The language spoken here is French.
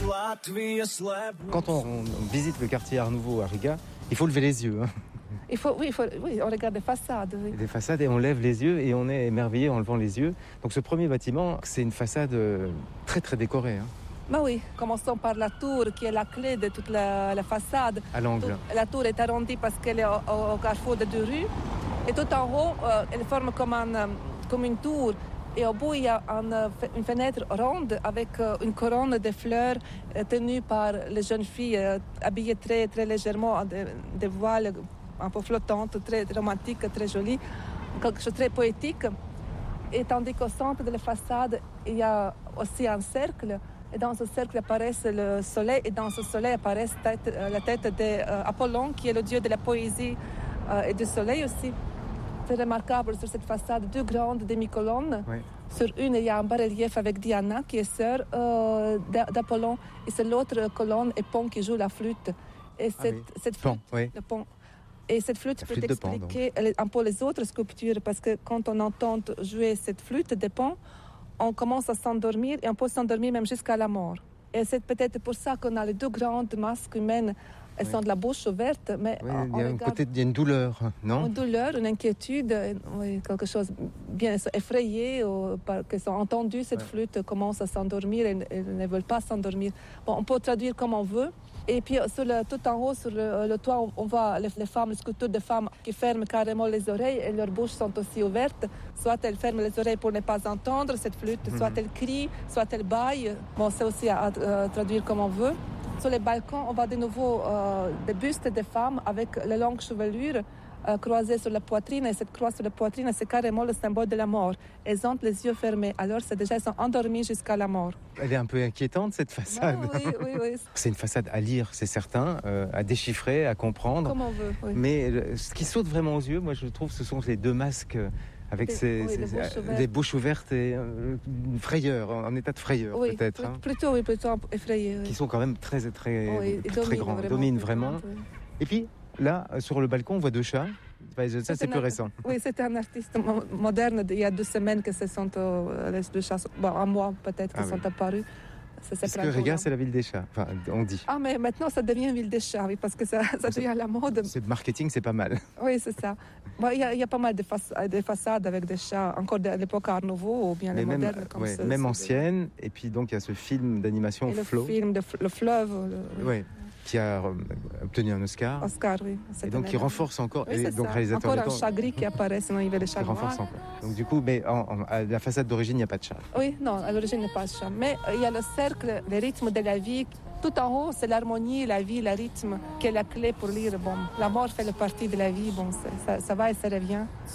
Quand on visite le quartier Art Nouveau à Riga, il faut lever les yeux. Hein. Oui, on regarde les façades. Oui. Les façades et on lève les yeux et on est émerveillé en levant les yeux. Donc ce premier bâtiment, c'est une façade très très décorée. Hein. Bah oui, commençons par la tour qui est la clé de toute la façade. À l'angle. La tour est arrondie parce qu'elle est au carrefour de deux rues. Et tout en haut, elle forme comme une tour. Et au bout, il y a une fenêtre ronde avec une couronne de fleurs tenue par les jeunes filles habillées très, très légèrement, des voiles un peu flottantes, très romantiques, très jolies, quelque chose de très poétique. Et tandis qu'au centre de la façade, il y a aussi un cercle. Et dans ce cercle apparaît le soleil, et dans ce soleil apparaît la tête d'Apollon, qui est le dieu de la poésie et du soleil aussi. C'est remarquable sur cette façade, deux grandes demi-colonnes. Oui. Sur une, il y a un bas-relief avec Diana, qui est sœur d'Apollon. Et sur l'autre colonne, Épon qui joue la flûte. Et cette flûte, oui. Le Pan. Et cette flûte peut expliquer un peu les autres sculptures, parce que quand on entend jouer cette flûte de Pan, on commence à s'endormir et on peut s'endormir même jusqu'à la mort. Et c'est peut-être pour ça qu'on a les deux grandes masques humaines. Elles sont de la bouche ouverte, mais il y a une douleur, non? Une douleur, une inquiétude, quelque chose bien effrayé, qu'elles ont entendu cette flûte, commencent à s'endormir et ne veulent pas s'endormir. Bon, on peut traduire comme on veut. Et puis tout en haut, sur le toit, on voit les femmes, les sculptures de femmes qui ferment carrément les oreilles et leurs bouches sont aussi ouvertes. Soit elles ferment les oreilles pour ne pas entendre cette flûte, soit elles crient, soit elles bâillent. Bon, c'est aussi à traduire comme on veut. Sur les balcons, on voit de nouveau des bustes de femmes avec les longues chevelures croisées sur la poitrine. Et cette croix sur la poitrine, c'est carrément le symbole de la mort. Elles ont les yeux fermés. Alors, elles sont endormies jusqu'à la mort. Elle est un peu inquiétante, cette façade. Oui. C'est une façade à lire, c'est certain, à déchiffrer, à comprendre. Comme on veut, oui. Mais ce qui saute vraiment aux yeux, moi, je trouve, ce sont les deux masques avec des bouches ouvertes et une frayeur, en état de frayeur peut-être. Plutôt effrayé. Qui sont quand même très grands, dominent vraiment. Et puis, là, sur le balcon, on voit deux chats. Ça, c'est plus récent. Oui, c'était un artiste moderne il y a 2 semaines que ce sont les deux chats, un mois peut-être, qui sont apparus. Parce que Riga, c'est la ville des chats, enfin, on dit. Ah, mais maintenant, ça devient une ville des chats, oui, parce que ça devient à la mode. C'est marketing, c'est pas mal. Oui, c'est ça. Bon, il y a pas mal de façades avec des chats, encore de l'époque Art Nouveau, ou bien les modernes. Même anciennes, et puis donc il y a ce film d'animation Flow. Le film Le Fleuve. Oui, qui a obtenu un Oscar. Oui. Et donc qui renforce encore. Oui, et donc réalisateur encore un chat gris qui apparaît, sinon il y avait des chats noirs. Renforce encore. Donc du coup, mais à la façade d'origine, il n'y a pas de chat. Oui, non, à l'origine, il n'y a pas de chat. Mais il y a le cercle, le rythme de la vie. Tout en haut, c'est l'harmonie, la vie, le rythme qui est la clé pour lire. Bon, la mort fait partie de la vie. Bon, ça va et ça revient.